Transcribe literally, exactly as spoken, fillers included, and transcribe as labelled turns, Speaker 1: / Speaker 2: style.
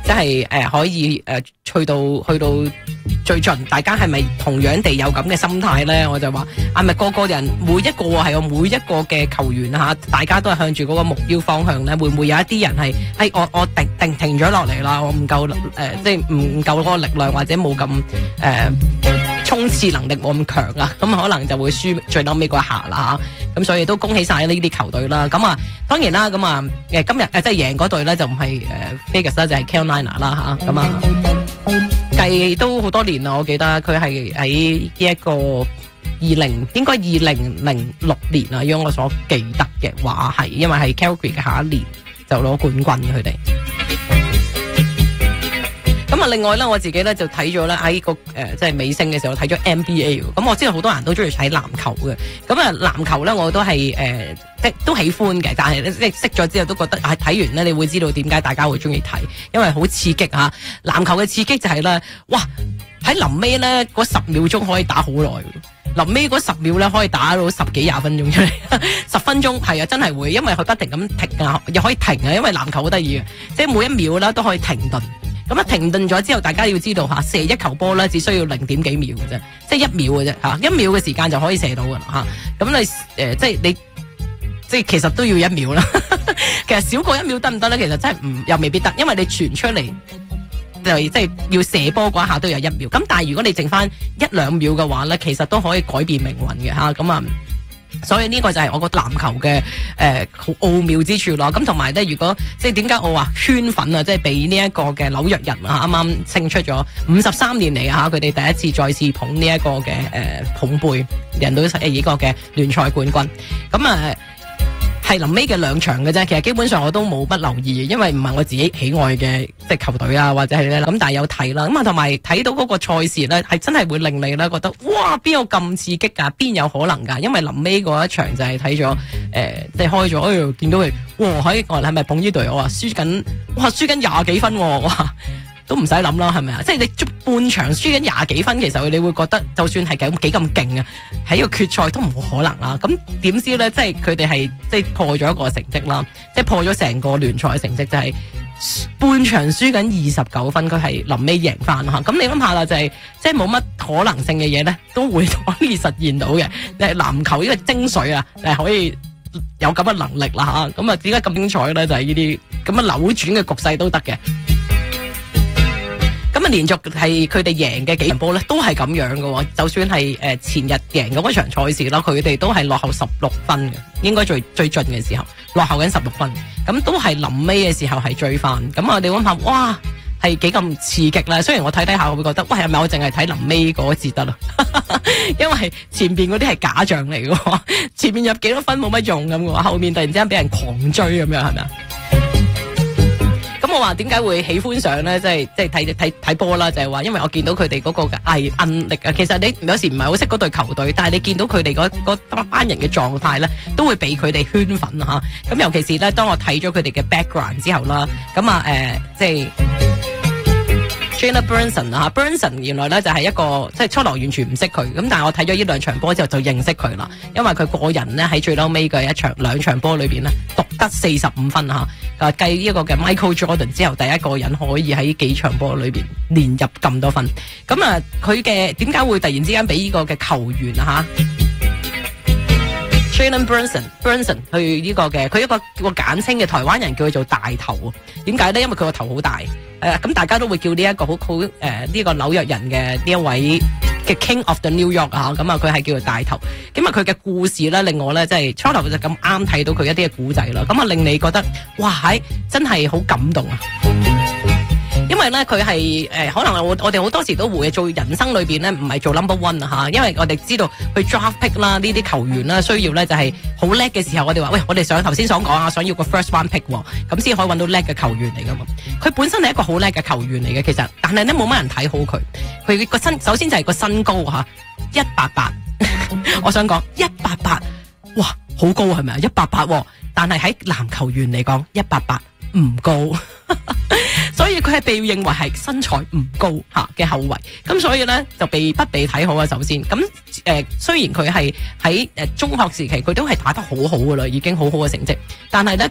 Speaker 1: 即係誒可以誒、呃、去到去到最盡，大家係咪同樣地有咁嘅心態咧？我就話係咪個個人每一個係有每一個嘅球員吓，大家都係向住嗰個目標方向咧？會唔會有一啲人係誒、哎、我我定定停咗落嚟啦？我唔夠誒，即係唔夠嗰個力量或者冇咁誒衝刺能力冇咁強啊？咁可能就會輸最後尾嗰下啦吓。咁所以都恭喜晒呢啲球隊啦。咁啊，當然啦，咁啊誒今日誒即係贏嗰隊咧就唔係誒 Vegas 啦，就係 Carolina 啦吓。咁啊計都好多年啦，我記得佢係喺呢一個二零應該二零零六年啊，如果我所記得嘅話係，因為係 Calgary 嘅下一年就攞冠軍佢哋。咁啊，另外咧，我自己咧就睇咗咧喺個誒即係尾聲嘅時候睇咗 N B A。咁我知道好多人都中意睇籃球嘅。咁啊，籃球咧我都係誒、呃、即都喜歡嘅，但係咧即係識咗之後都覺得啊睇完咧你會知道點解大家會中意睇，因為好刺激嚇。籃球嘅刺激就係咧，哇喺臨尾咧嗰十秒鐘可以打好耐。臨尾嗰十秒咧可以打到十幾廿分鐘出嚟，十分鐘係啊，真係會，因為佢不停咁停啊，又可以停啊，因為籃球好得意嘅，即係每一秒咧都可以停頓。咁一停頓咗之後，大家要知道嚇，射一球波咧只需要零點幾秒嘅啫，即係一秒嘅啫嚇，一秒嘅時間就可以射到㗎啦嚇。咁你誒、呃、即係你即係其實都要一秒啦。其實少過一秒得唔得咧？其實真係唔又未必得，因為你傳出嚟就即係要射波嗰一下都有一秒。咁但係如果你剩翻一兩秒嘅話咧，其實都可以改變命運嘅嚇。咁啊〜所以呢個就係我個籃球嘅誒好奧妙之處咯。咁同埋咧，如果即係點解我話圈粉啊，即係俾呢一個嘅紐約人啊，啱啱勝出咗五十三年嚟啊，佢哋第一次再次捧呢一個嘅誒、呃、捧杯，人都係呢個嘅聯賽冠軍。咁啊係臨尾嘅兩場嘅啫，其實基本上我都冇乜留意，因為唔係我自己喜愛嘅即係球隊啊，或者係咧咁，但係有睇啦。咁啊，同埋睇到嗰個賽事咧，係真係會令你咧覺得哇，邊有咁刺激㗎？邊有可能㗎？因為臨尾嗰一場就係睇咗誒，即係開咗，哎呦，見到佢哇，喺我係咪捧呢隊？我話輸緊，哇，輸緊廿幾分，哇！都唔使諗啦，係咪啊？即係你半場輸緊廿幾分，其實你會覺得就算係咁幾咁勁啊，喺個決賽都冇可能啦。咁點知咧，即係佢哋係即係破咗一個成績啦，即係破咗成個聯賽嘅成績，就係半場輸緊二十九分，佢係臨尾贏翻吓。咁你諗下啦，就係即係冇乜可能性嘅嘢咧，都會可以實現到嘅。誒，籃球呢個精髓啊，係可以有咁嘅能力啦吓。咁啊，點解咁精彩咧？就係呢啲咁嘅扭轉嘅局勢都得嘅。咁啊，連續係佢哋贏嘅幾場波咧，都係咁樣嘅。就算係誒前日贏嘅嗰場賽事啦，佢哋都係落後十六分嘅，應該最最盡嘅時候落後緊十六分。咁都係臨尾嘅時候係追翻。咁我哋諗下，哇，係幾咁刺激啦！雖然我睇睇下，我會覺得，喂，係咪我淨係睇臨尾嗰節得啦？因為前邊嗰啲係假象嚟嘅，前面入幾多分冇乜用咁嘅，後面突然之間俾人狂追咁樣，係咪啊？咁我話點解會喜歡上咧？即係即係睇睇睇波啦，就係話因為我見到佢哋嗰個嘅毅韌力啊。其實你有時唔係好識嗰隊球隊，但係你見到佢哋嗰嗰班人嘅狀態咧，都會俾佢哋圈粉吓。咁尤其是咧，當我睇咗佢哋嘅 background 之後啦，咁啊誒，即係 Jalen Brunson 啊 Brunson 原來咧就係一個即係初頭完全唔識佢，咁但係我睇咗呢兩場波之後就認識佢啦，因為佢個人咧喺最嬲尾嘅一場兩場波裏邊咧獨得四十五分吓。啊，繼呢個嘅 Michael Jordan 之後，第一個人可以喺幾場波裏邊連入咁多分。咁啊，佢嘅點解會突然之間俾呢個嘅球員啊吓 Jalen Brunson Brunson 去呢個嘅，佢一個個簡稱嘅台灣人叫佢做大頭啊？點解咧？因為佢個頭好大。誒、啊，咁大家都會叫呢一個好好誒呢個紐約人嘅呢一位嘅 King of the New York 啊，咁啊佢係叫做大頭。咁啊佢嘅故事咧令我咧即係初頭就咁啱睇到佢一啲嘅古仔啦，咁啊令你覺得哇係真係好感動啊！因為咧佢係誒可能我我哋好多時都會做人生裏邊咧唔係做 number one 啊吓，因為我哋知道去 draft pick 啦呢啲球員啦需要咧就係好叻嘅時候，我哋話喂我哋想頭先所講啊，想要個 first one pick 咁先可以搵到叻嘅球員嚟噶嘛。佢本身係一個好叻嘅球員嚟嘅，其實但係咧冇乜人睇好佢。佢個身首先就係個身高吓一百八，我想講一百八，哇好高係咪啊？一百八，但係喺籃球員嚟講一百八唔高。所以佢係被認為係身材唔高吓嘅後衛，咁所以咧就被不被睇好啊。首先，咁誒、呃、雖然佢係喺誒中學時期佢都係打得好好噶啦，已經好好嘅成績，但係咧。